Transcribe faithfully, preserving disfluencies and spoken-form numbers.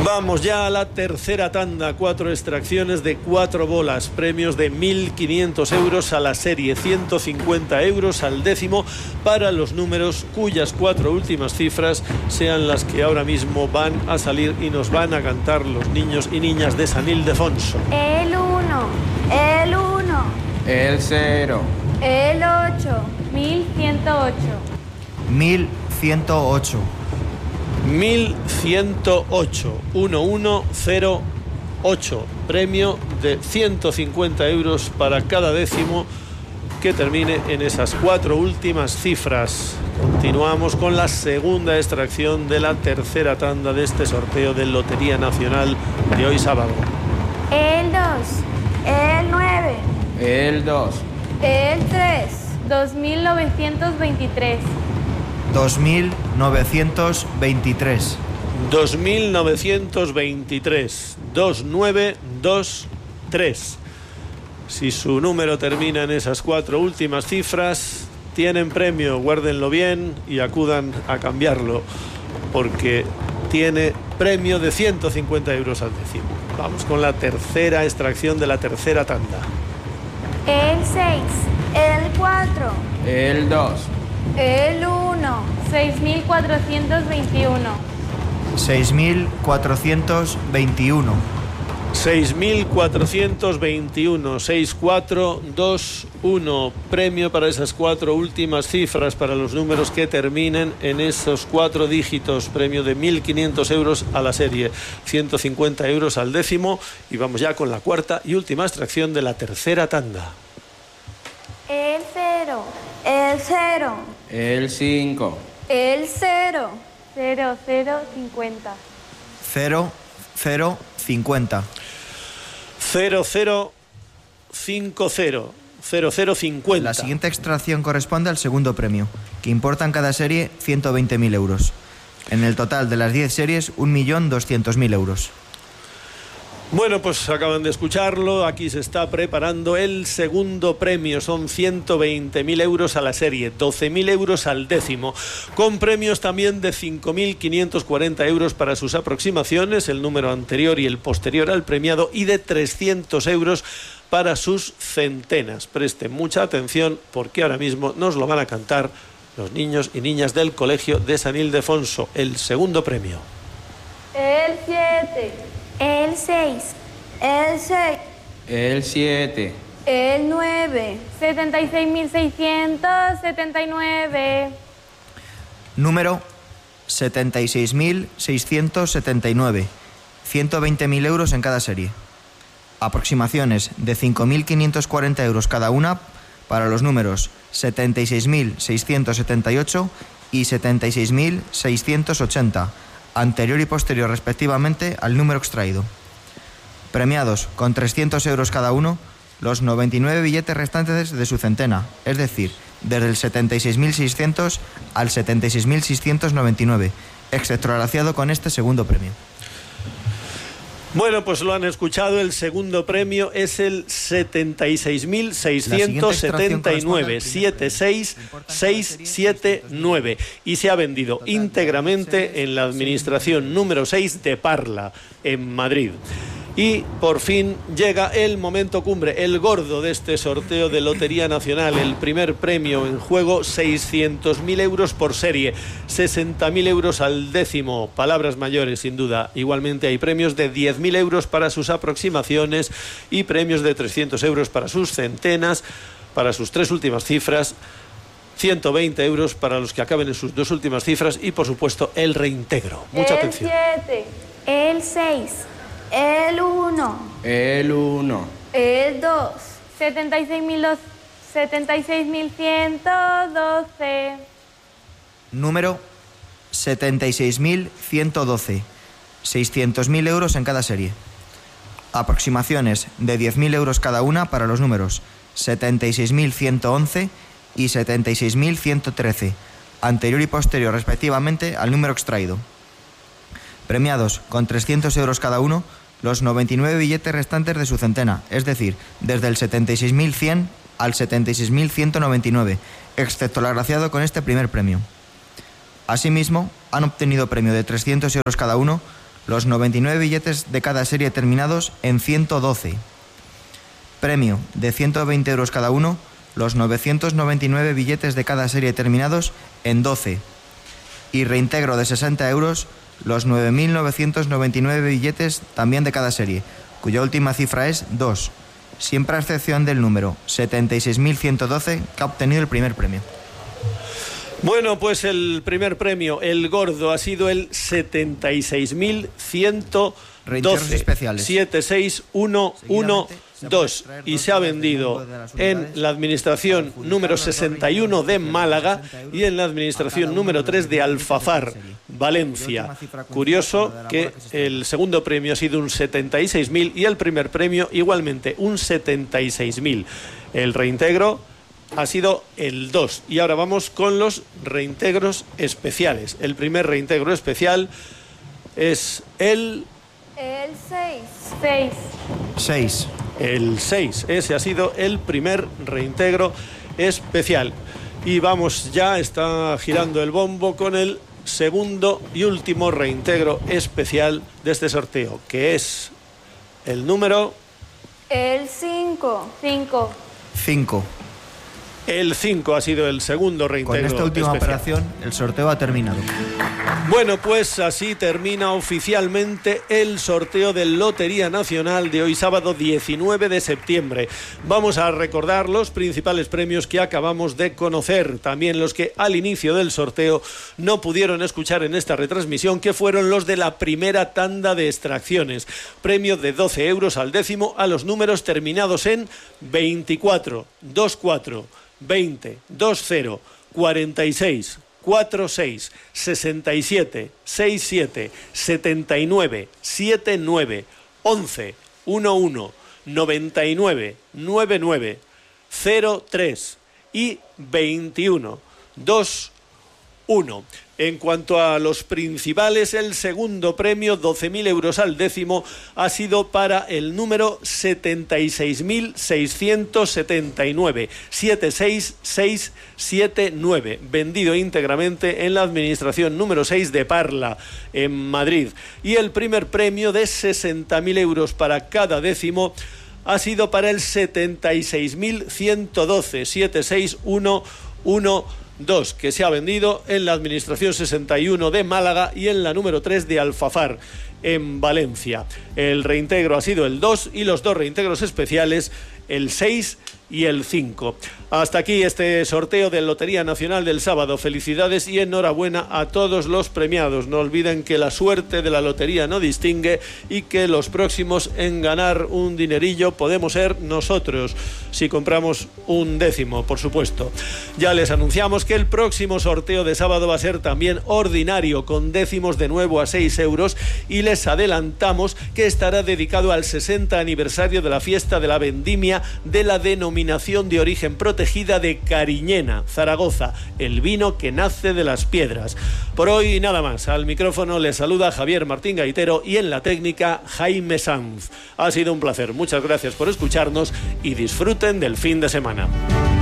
Vamos ya a la tercera tanda, cuatro extracciones de cuatro bolas, premios de mil quinientos euros a la serie, ciento cincuenta euros al décimo para los números cuyas cuatro últimas cifras sean las que ahora mismo van a salir y nos van a cantar los niños y niñas de San Ildefonso. El uno, el uno, el cero, el ocho, mil ciento ocho, mil ciento ocho, mil ciento ocho, uno uno cero ocho, premio de ciento cincuenta euros para cada décimo que termine en esas cuatro últimas cifras. Continuamos con la segunda extracción de la tercera tanda de este sorteo de Lotería Nacional de hoy sábado. el dos, el nueve, el dos, el tres, dos mil novecientos veintitrés, dos mil novecientos veintitrés, dos mil novecientos veintitrés, dos nueve dos tres. Si su número termina en esas cuatro últimas cifras, tienen premio, guárdenlo bien y acudan a cambiarlo, porque tiene premio de ciento cincuenta euros al décimo. Vamos con la tercera extracción de la tercera tanda. el seis, el cuatro, el dos, el uno, seis mil cuatrocientos veintiuno, seis mil cuatrocientos veintiuno, seis mil cuatrocientos veintiuno, seis cuatro dos uno, premio para esas cuatro últimas cifras, para los números que terminen en esos cuatro dígitos, premio de mil quinientos euros a la serie, ciento cincuenta euros al décimo. Y vamos ya con la cuarta y última extracción de la tercera tanda. el cero, el cero, el cinco, el cero, cero cero cincuenta, cero cero cincuenta, cero cero cincuenta, cero cero cincuenta. La siguiente extracción corresponde al segundo premio, que importa en cada serie ciento veinte mil euros. En el total de las diez series, un millón doscientos mil euros. Bueno, pues acaban de escucharlo, aquí se está preparando el segundo premio, son ciento veinte mil euros a la serie, doce mil euros al décimo, con premios también de cinco mil quinientos cuarenta euros para sus aproximaciones, el número anterior y el posterior al premiado, y de trescientos euros para sus centenas. Presten mucha atención porque ahora mismo nos lo van a cantar los niños y niñas del Colegio de San Ildefonso, el segundo premio. el siete, el seis, el seis, el siete, el nueve, setenta y seis mil seiscientos setenta y nueve, Número setenta y seis mil seiscientos setenta y nueve, ciento veinte mil euros en cada serie. Aproximaciones de cinco mil quinientos cuarenta euros cada una para los números setenta y seis mil seiscientos setenta y ocho y setenta y seis mil seiscientos ochenta, anterior y posterior respectivamente al número extraído. Premiados con trescientos euros cada uno los noventa y nueve billetes restantes de su centena, es decir, desde el setenta y seis mil seiscientos al setenta y seis mil seiscientos noventa y nueve, extragraciado con este segundo premio. Bueno, pues lo han escuchado, el segundo premio es el setenta y seis mil seiscientos setenta y nueve, setenta y seis mil seiscientos setenta y nueve, y se ha vendido íntegramente en la administración número seis de Parla, en Madrid. Y por fin llega el momento cumbre, el gordo de este sorteo de Lotería Nacional. El primer premio en juego, seiscientos mil euros por serie, sesenta mil euros al décimo. Palabras mayores, sin duda. Igualmente hay premios de diez mil euros para sus aproximaciones y premios de trescientos euros para sus centenas, para sus tres últimas cifras, ciento veinte euros para los que acaben en sus dos últimas cifras y, por supuesto, el reintegro. Mucha atención. el siete, el seis, el uno, el uno, el dos, setenta y seis mil ciento doce, Número setenta y seis mil ciento doce, seiscientos mil euros en cada serie. Aproximaciones de diez mil euros cada una para los números setenta y seis mil ciento once y setenta y seis mil ciento trece, anterior y posterior respectivamente al número extraído. Premiados con trescientos euros cada uno los noventa y nueve billetes restantes de su centena, es decir, desde el setenta y seis mil cien al setenta y seis mil ciento noventa y nueve, excepto el agraciado con este primer premio. Asimismo, han obtenido premio de trescientos euros cada uno los noventa y nueve billetes de cada serie terminados en ciento doce. Premio de ciento veinte euros cada uno, los novecientos noventa y nueve billetes de cada serie terminados en doce. Y reintegro de sesenta euros, los nueve mil novecientos noventa y nueve billetes también de cada serie, cuya última cifra es dos, siempre a excepción del número setenta y seis mil ciento doce que ha obtenido el primer premio. Bueno, pues el primer premio, el gordo, ha sido el setenta y seis mil ciento doce, siete seis uno uno dos, y se ha vendido en la administración número sesenta y uno de Málaga y en la administración número tres de Alfafar, Valencia. Curioso que el segundo premio ha sido un setenta y seis mil y el primer premio igualmente un setenta y seis mil. El reintegro ha sido el dos. Y ahora vamos con los reintegros especiales. El primer reintegro especial es el... El seis. seis. seis. El seis. Ese ha sido el primer reintegro especial. Y vamos, ya está girando el bombo con el segundo y último reintegro especial de este sorteo, que es el número... El cinco. cinco. cinco. El cinco ha sido el segundo reintegro Con esta última especial. operación, el sorteo ha terminado. Bueno, pues así termina oficialmente el sorteo de Lotería Nacional de hoy sábado diecinueve de septiembre. Vamos a recordar los principales premios que acabamos de conocer, también los que al inicio del sorteo no pudieron escuchar en esta retransmisión, que fueron los de la primera tanda de extracciones. Premio de doce euros al décimo a los números terminados en veinticuatro, veinticuatro, veinte, veinte, cuarenta y seis, cuarenta y seis, sesenta y siete, sesenta y siete, setenta y nueve, setenta y nueve, once, once, noventa y nueve, noventa y nueve, cero tres y veintiuno, veintiuno. En cuanto a los principales, el segundo premio, doce mil euros al décimo, ha sido para el número setenta y seis mil seiscientos setenta y nueve, setenta y seis mil seiscientos setenta y nueve, vendido íntegramente en la administración número seis de Parla, en Madrid. Y el primer premio de sesenta mil euros para cada décimo ha sido para el setenta y seis mil ciento doce, setenta y seis mil ciento doce, que se ha vendido en la administración sesenta y uno de Málaga y en la número tres de Alfafar, en Valencia. El reintegro ha sido el dos y los dos reintegros especiales el seis y el cinco. Hasta aquí este sorteo de Lotería Nacional del sábado. Felicidades y enhorabuena a todos los premiados. No olviden que la suerte de la lotería no distingue y que los próximos en ganar un dinerillo podemos ser nosotros, si compramos un décimo, por supuesto. Ya les anunciamos que el próximo sorteo de sábado va a ser también ordinario, con décimos de nuevo a seis euros, y les adelantamos que estará dedicado al sesenta aniversario de la fiesta de la vendimia de la denominación de origen protegida de Cariñena, Zaragoza, el vino que nace de las piedras. Por hoy nada más. Al micrófono les saluda Javier Martín Gaitero y en la técnica Jaime Sanz. Ha sido un placer. Muchas gracias por escucharnos y disfruten del fin de semana.